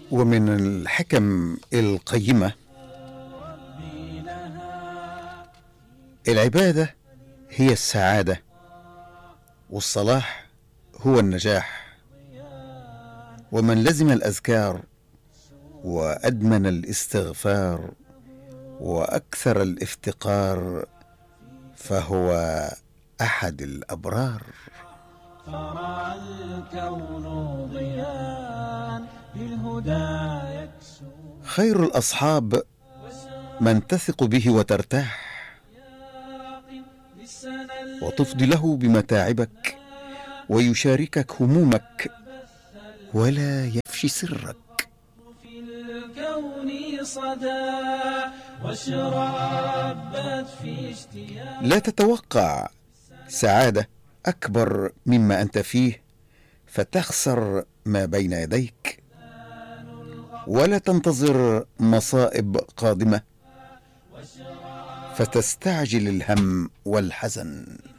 ومن الحكم القيمة: العبادة هي السعادة، والصلاح هو النجاح. ومن لزم الأذكار وأدمن الاستغفار وأكثر الافتقار فهو أحد الأبرار. فرأى الكون ضياء بالهدى يكسو. خير الأصحاب من تثق به وترتاح وتفضي له بمتاعبك ويشاركك همومك ولا يفشي سرك. في الكون صدى واشربت في اشتياق. لا تتوقع سعادة أكبر مما أنت فيه فتخسر ما بين يديك، ولا تنتظر مصائب قادمة فتستعجل الهم والحزن.